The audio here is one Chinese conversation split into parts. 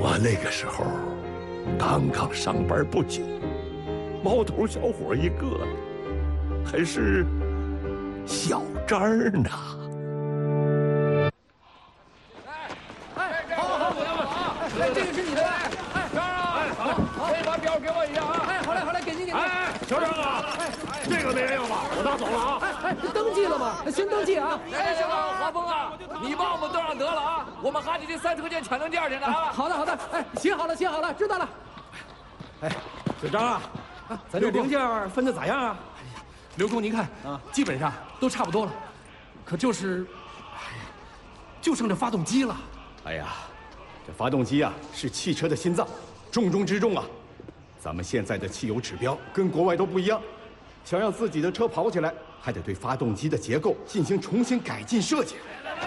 我那个时候刚刚上班不久，毛头小伙一个，还是小张呢。 哎，这个是你的，哎，张啊，好，这把表给我一下啊。哎，好嘞，给您。 哎，小张啊，这个没人要吧？我拿走了啊。 哎，登记了吗？先登记啊。 哎，华峰啊，你帮我们登上得了啊，我们还得去三车店抢零件去呢啊。 好的，哎，写好了，知道了。 哎，小张啊，咱这零件分的咋样啊？ 刘工，您看啊，基本上都差不多了，可就是，就剩这发动机了。 哎呀，这发动机啊是汽车的心脏，重中之重啊。咱们现在的汽油指标跟国外都不一样，想让自己的车跑起来，还得对发动机的结构进行重新改进设计。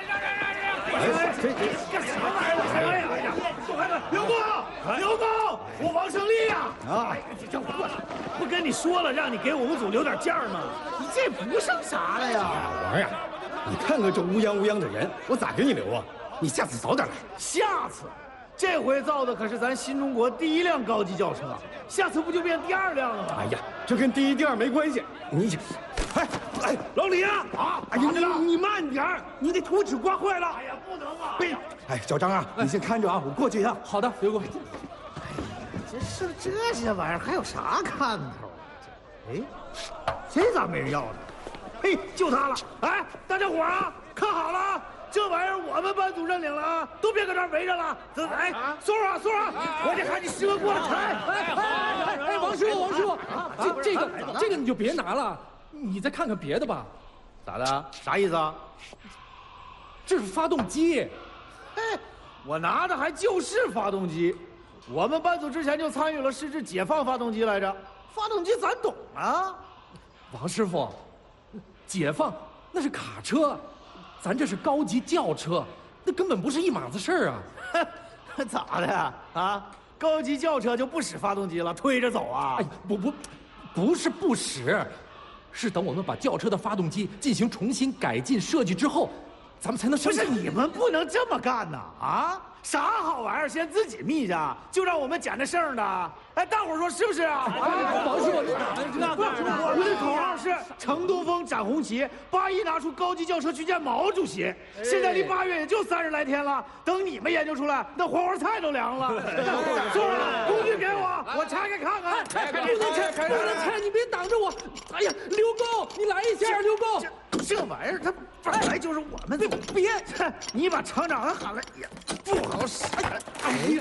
干什么玩意儿？刘工，我王胜利呀！ 啊， 这不跟你说了，让你给我们组留点件吗？你这不剩啥了呀？ 老王呀，你看看这乌泱的人，我咋给你留啊？你下次早点来。 下次，这回造的可是咱新中国第一辆高级轿车，下次不就变第2辆了吗？ 哎呀，这跟第1、第2没关系。你， 哎，老李啊！哎呀，你慢点儿，你的图纸刮坏了。哎呀，不能啊！ 哎，小张啊，你先看着啊，我过去一趟。 好的，刘工。 这剩这些玩意儿还有啥看头？哎，这咋没人要呢？嘿，就它了！哎，大家伙啊，看好了啊！这玩意儿我们班组认领了啊，都别搁这儿围着了。哎，松啊，我得喊你师傅过来抬。 哎，王师傅，这个你就别拿了，你再看看别的吧。 咋的？啥意思啊？ 这是发动机。 嘿，我拿的还就是发动机。我们班组之前就参与了试制解放发动机来着，发动机咱懂啊。 王师傅，解放那是卡车，咱这是高级轿车，那根本不是一码子事儿啊。 咋的啊？高级轿车就不使发动机了，推着走啊？ 哎，不是不使，是等我们把轿车的发动机进行重新改进设计之后，咱们才能生产。 不是你们不能这么干呐！啊，啥好玩意儿先自己密去，就让我们捡着剩的。哎，大伙儿说是不是啊？ 王师傅， 我的口号是乘东风展红旗，81拿出高级轿车去见毛主席。现在离8月也就30来天了，等你们研究出来，那黄花菜都凉了。是吧？工具给我拆开看看。 不能拆，你别挡着我。哎呀，刘工，你来一下，刘工。 这玩意儿它本来就是我们的，别，你把厂长喊来也不好使。哎呀，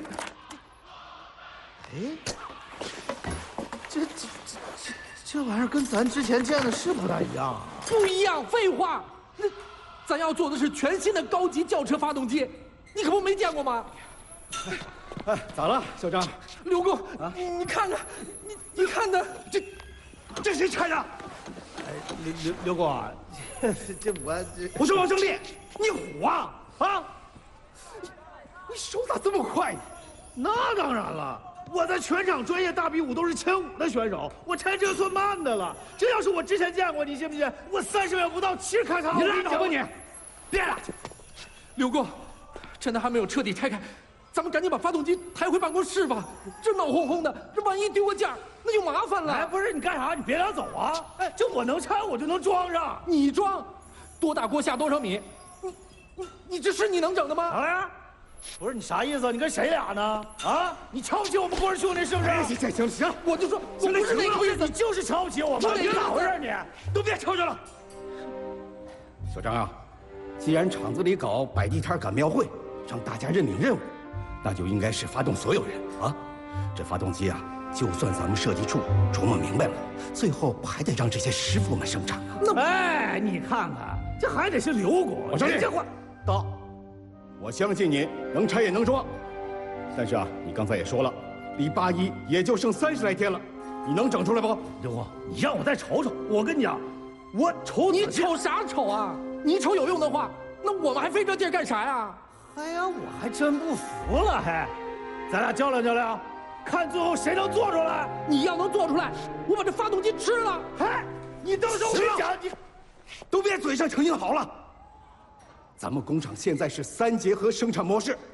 这玩意儿跟咱之前见的是不大一样啊。 不一样，废话。那咱要做的是全新的高级轿车发动机，你可不没见过吗？ 哎，咋了，小张？ 刘工啊，你看看，你看看， 这谁拆的？哎，刘工啊，我说王胜利，你虎啊啊！你手咋这么快呢？那当然了，我在全场专业大比武都是前5的选手，我拆这算慢的了。这要是我之前见过，你信不信？我30秒不到，气咔嚓！你拉倒吧你！别了， 刘工，趁他还没有彻底拆开，咱们赶紧把发动机抬回办公室吧。这闹哄哄的，这万一丢个件儿，那就麻烦了。 哎，不是你干啥？你别俩走啊！哎，这我能拆，我就能装上。 你装，多大锅下多少米？你这是你能整的吗？ 好呀。不是你啥意思？你跟谁俩呢？啊！你瞧不起我们工人兄弟是不是？行， 我就说我不是那个意思， 你就是瞧不起我们。你咋回事？你都别吵吵了。 小张啊，既然厂子里搞摆地摊赶庙会，让大家认领任务，那就应该是发动所有人啊。这发动机啊，就算咱们设计处琢磨明白了，最后不还得让这些师傅们生产啊？ 哎，你看看，这还得是刘工。 我承认， 这话到。 我相信你能拆也能装，但是啊，你刚才也说了，离81也就剩30来天了，你能整出来不？ 刘工，你让我再瞅瞅，我跟你讲，我瞅你瞅啥瞅啊？你瞅有用的话，那我们还费这劲干啥呀？ 哎呀，我还真不服了，还，咱俩较量较量，看最后谁能做出来。 你要能做出来，我把这发动机吃了。 哎，你到时候我跟你讲，你都别嘴上逞硬好了。咱们工厂现在是3结合生产模式，